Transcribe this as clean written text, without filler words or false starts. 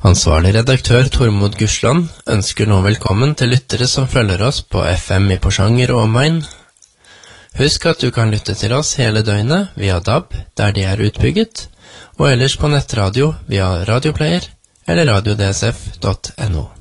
Ansvarlig redaktør Tormod Gursland ønsker nå velkommen til lyttere som følger oss på FM i Porsanger og omegn. Husk at du kan lytte til oss hele døgnet via DAB, der de er utbygget, og ellers på nettradio via radioplayer eller radiodsf.no.